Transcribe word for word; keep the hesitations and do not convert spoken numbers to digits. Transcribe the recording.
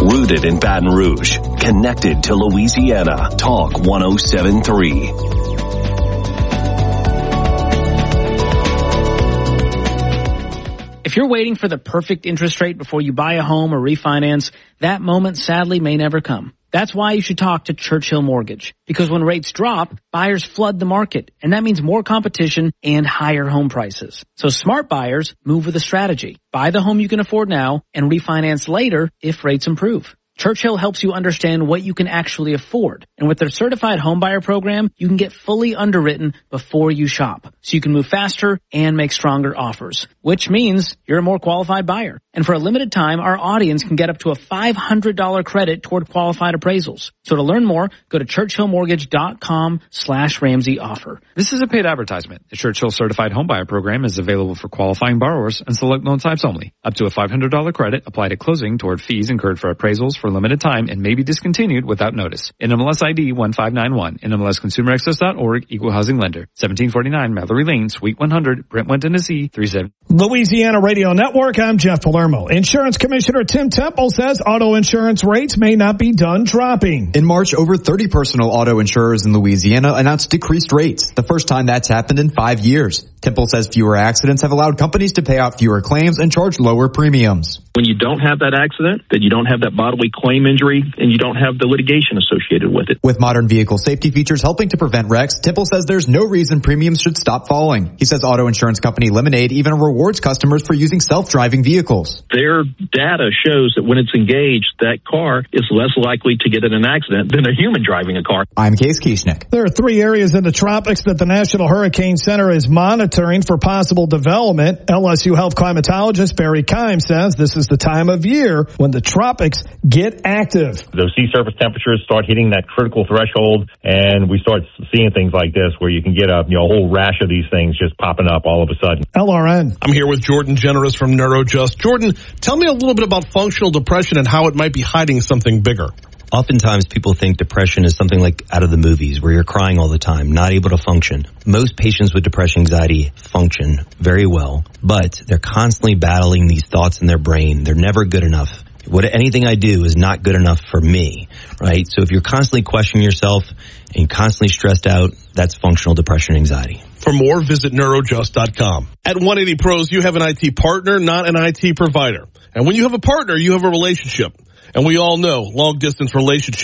Rooted in Baton Rouge. Connected to Louisiana. Talk one oh seven point three. If you're waiting for the perfect interest rate before you buy a home or refinance, that moment sadly may never come. That's why you should talk to Churchill Mortgage. Because when rates drop, buyers flood the market, and that means more competition and higher home prices. So smart buyers move with a strategy. Buy the home you can afford now and refinance later if rates improve. Churchill helps you understand what you can actually afford. And with their certified homebuyer program, you can get fully underwritten before you shop. So you can move faster and make stronger offers, which means you're a more qualified buyer. And for a limited time, our audience can get up to a five hundred dollars credit toward qualified appraisals. So to learn more, go to churchillmortgage.com slash Ramsey offer. This is a paid advertisement. The Churchill Certified Homebuyer Program is available for qualifying borrowers and select loan types only. Up to a five hundred dollars credit applied at closing toward fees incurred for appraisals for limited time and may be discontinued without notice. N M L S I D one five nine one. N M L S Consumer Access dot org. Equal Housing Lender. seventeen forty-nine Mallory Lane, Suite one hundred, Brentwood, Tennessee, three seven. Louisiana Radio Network, I'm Jeff Palermo. Insurance Commissioner Tim Temple says auto insurance rates may not be done dropping. In March, over thirty personal auto insurers in Louisiana announced decreased rates, the first time that's happened in five years. Temple says fewer accidents have allowed companies to pay out fewer claims and charge lower premiums. When you don't have that accident, then you don't have that bodily claim injury, and you don't have the litigation associated with it. With modern vehicle safety features helping to prevent wrecks, Temple says there's no reason premiums should stop falling. He says auto insurance company Lemonade even rewards customers for using self-driving vehicles. Their data shows that when it's engaged, that car is less likely to get in an accident than a human driving a car. I'm Case Kieschnick. There are three areas in the tropics that the National Hurricane Center is monitoring for possible development. L S U health climatologist Barry Keim says this is the time of year when the tropics get active. Those sea surface temperatures start hitting that critical threshold, and we start seeing things like this where you can get a, you know, a whole rash of these things just popping up all of a sudden. L R N. I'm here with Jordan Generous from NeuroJust. Jordan, tell me a little bit about functional depression and how it might be hiding something bigger. Oftentimes people think depression is something like out of the movies where you're crying all the time, not able to function. Most patients with depression anxiety function very well, but they're constantly battling these thoughts in their brain. They're never good enough. What anything I do is not good enough for me, right? So if you're constantly questioning yourself and constantly stressed out, that's functional depression anxiety. For more, visit neurojust dot com. At one eighty Pros, you have an I T partner, not an I T provider. And when you have a partner, you have a relationship. And we all know long-distance relationships